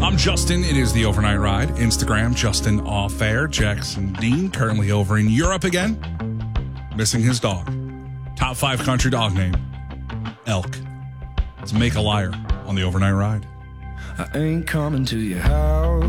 I'm Justin. It is the Overnight Ride. Instagram, Justin Off Air. Jackson Dean, currently over in Europe again, missing his dog. Top 5 country dog name, Elk. Let's make a liar on the Overnight Ride. I ain't coming to your house.